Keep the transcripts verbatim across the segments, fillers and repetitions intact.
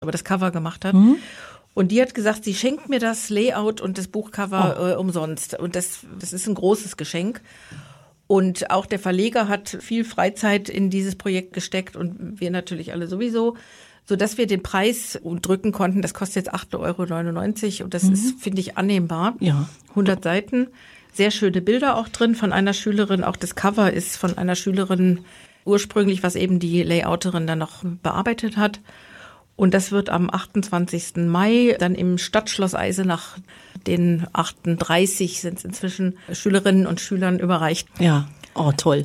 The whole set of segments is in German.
aber das Cover gemacht hat. Mhm. Und die hat gesagt, sie schenkt mir das Layout und das Buchcover oh. äh, umsonst. Und das, das ist ein großes Geschenk. Und auch der Verleger hat viel Freizeit in dieses Projekt gesteckt und wir natürlich alle sowieso, sodass wir den Preis drücken konnten. Das kostet jetzt acht Euro neunundneunzig und das mhm. ist, finde ich, annehmbar. Ja. hundert Seiten, sehr schöne Bilder auch drin von einer Schülerin. Auch das Cover ist von einer Schülerin ursprünglich, was eben die Layouterin dann noch bearbeitet hat. Und das wird am achtundzwanzigsten Mai dann im Stadtschloss Eisenach den achtunddreißig sind es inzwischen Schülerinnen und Schülern überreicht. Ja, oh toll.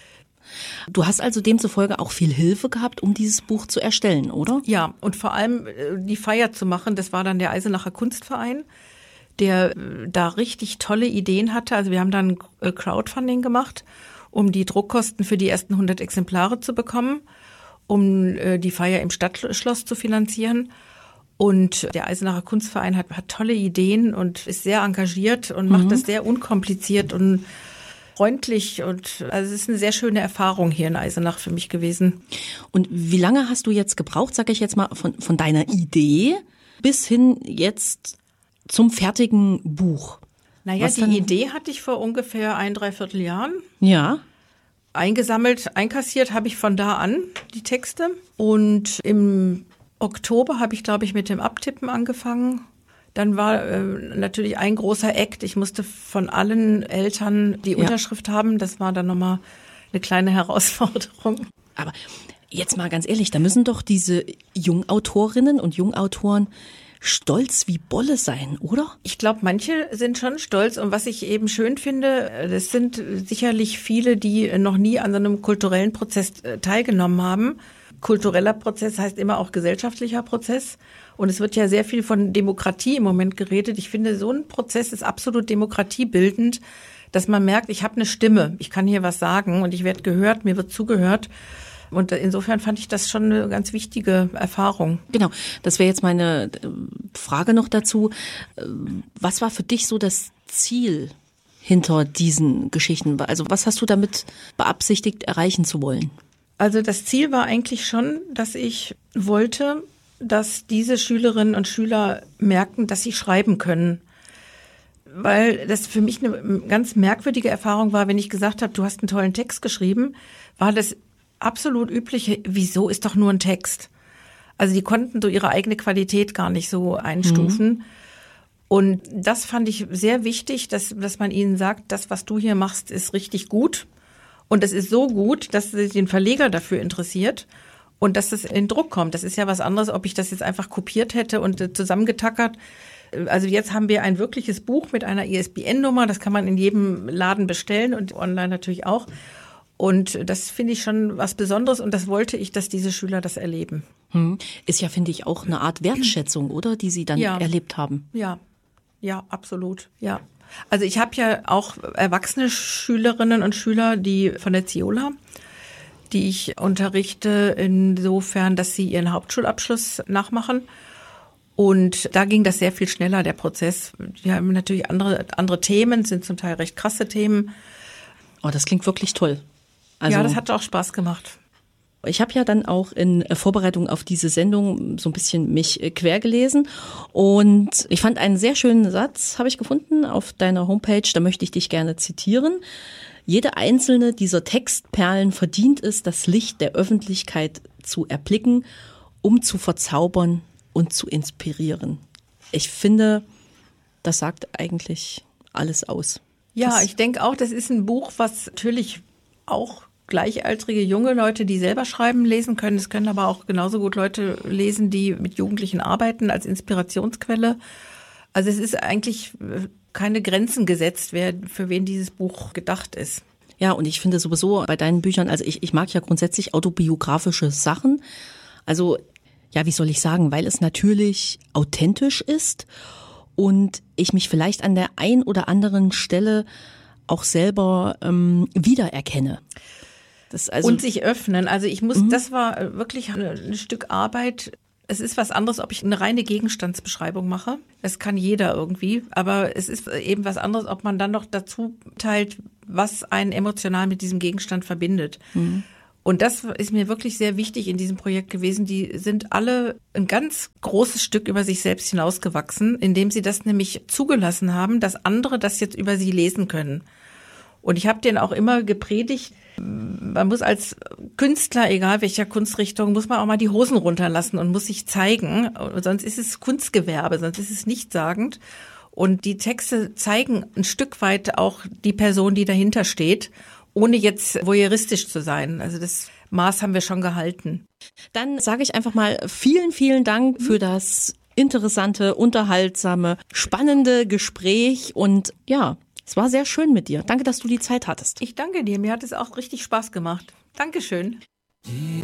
Du hast also demzufolge auch viel Hilfe gehabt, um dieses Buch zu erstellen, oder? Ja, und vor allem die Feier zu machen, das war dann der Eisenacher Kunstverein, der da richtig tolle Ideen hatte. Also wir haben dann Crowdfunding gemacht, um die Druckkosten für die ersten hundert Exemplare zu bekommen, um die Feier im Stadtschloss zu finanzieren. Und der Eisenacher Kunstverein hat, hat tolle Ideen und ist sehr engagiert und macht mhm. das sehr unkompliziert und freundlich. Und also es ist eine sehr schöne Erfahrung hier in Eisenach für mich gewesen. Und wie lange hast du jetzt gebraucht, sage ich jetzt mal, von, von deiner Idee bis hin jetzt zum fertigen Buch? Naja, die Idee hatte ich vor ungefähr ein, dreiviertel Jahren. Ja. Eingesammelt, einkassiert habe ich von da an die Texte. Und im Oktober habe ich, glaube ich, mit dem Abtippen angefangen. Dann war äh, natürlich ein großer Act. Ich musste von allen Eltern die ja. Unterschrift haben. Das war dann nochmal eine kleine Herausforderung. Aber jetzt mal ganz ehrlich, da müssen doch diese Jungautorinnen und Jungautoren stolz wie Bolle sein, oder? Ich glaube, manche sind schon stolz. Und was ich eben schön finde, das sind sicherlich viele, die noch nie an so einem kulturellen Prozess teilgenommen haben. Kultureller Prozess heißt immer auch gesellschaftlicher Prozess. Und es wird ja sehr viel von Demokratie im Moment geredet. Ich finde, so ein Prozess ist absolut demokratiebildend, dass man merkt, ich habe eine Stimme, ich kann hier was sagen und ich werde gehört, mir wird zugehört. Und insofern fand ich das schon eine ganz wichtige Erfahrung. Genau, das wäre jetzt meine Frage noch dazu. Was war für dich so das Ziel hinter diesen Geschichten? Also was hast du damit beabsichtigt, erreichen zu wollen? Also das Ziel war eigentlich schon, dass ich wollte, dass diese Schülerinnen und Schüler merken, dass sie schreiben können. Weil das für mich eine ganz merkwürdige Erfahrung war, wenn ich gesagt habe, du hast einen tollen Text geschrieben, war das absolut übliche, wieso ist doch nur ein Text? Also die konnten so ihre eigene Qualität gar nicht so einstufen. Mhm. Und das fand ich sehr wichtig, dass, dass man ihnen sagt, das, was du hier machst, ist richtig gut. Und es ist so gut, dass sich den Verleger dafür interessiert und dass es in Druck kommt. Das ist ja was anderes, ob ich das jetzt einfach kopiert hätte und zusammengetackert. Also jetzt haben wir ein wirkliches Buch mit einer I S B N-Nummer. Das kann man in jedem Laden bestellen und online natürlich auch. Und das finde ich schon was Besonderes und das wollte ich, dass diese Schüler das erleben. Hm. Ist ja, finde ich, auch eine Art Wertschätzung, oder, die sie dann ja. erlebt haben. Ja, ja, absolut, ja. Also ich habe ja auch erwachsene Schülerinnen und Schüler, die von der Ziola, die ich unterrichte insofern, dass sie ihren Hauptschulabschluss nachmachen. Und da ging das sehr viel schneller, der Prozess. Die haben natürlich andere, andere Themen, sind zum Teil recht krasse Themen. Oh, das klingt wirklich toll. Also, ja, das hat auch Spaß gemacht. Ich habe ja dann auch in Vorbereitung auf diese Sendung so ein bisschen mich quer gelesen und ich fand einen sehr schönen Satz, habe ich gefunden auf deiner Homepage, da möchte ich dich gerne zitieren. Jede einzelne dieser Textperlen verdient es, das Licht der Öffentlichkeit zu erblicken, um zu verzaubern und zu inspirieren. Ich finde, das sagt eigentlich alles aus. Ja, das, ich denke auch, das ist ein Buch, was natürlich auch gleichaltrige junge Leute, die selber schreiben, lesen können. Es können aber auch genauso gut Leute lesen, die mit Jugendlichen arbeiten als Inspirationsquelle. Also es ist eigentlich keine Grenzen gesetzt, wer für wen dieses Buch gedacht ist. Ja, und ich finde sowieso bei deinen Büchern, also ich, ich mag ja grundsätzlich autobiografische Sachen. Also, ja, wie soll ich sagen, weil es natürlich authentisch ist und ich mich vielleicht an der ein oder anderen Stelle auch selber ähm, wiedererkenne. Das also und sich öffnen. Also ich muss, mhm. das war wirklich ein, ein Stück Arbeit. Es ist was anderes, ob ich eine reine Gegenstandsbeschreibung mache. Das kann jeder irgendwie. Aber es ist eben was anderes, ob man dann noch dazu teilt, was einen emotional mit diesem Gegenstand verbindet. Mhm. Und das ist mir wirklich sehr wichtig in diesem Projekt gewesen. Die sind alle ein ganz großes Stück über sich selbst hinausgewachsen, indem sie das nämlich zugelassen haben, dass andere das jetzt über sie lesen können. Und ich habe denen auch immer gepredigt, man muss als Künstler, egal welcher Kunstrichtung, muss man auch mal die Hosen runterlassen und muss sich zeigen. Sonst ist es Kunstgewerbe, sonst ist es nichtssagend. Und die Texte zeigen ein Stück weit auch die Person, die dahinter steht, ohne jetzt voyeuristisch zu sein. Also das Maß haben wir schon gehalten. Dann sage ich einfach mal vielen, vielen Dank für das interessante, unterhaltsame, spannende Gespräch und ja, es war sehr schön mit dir. Danke, dass du die Zeit hattest. Ich danke dir. Mir hat es auch richtig Spaß gemacht. Dankeschön.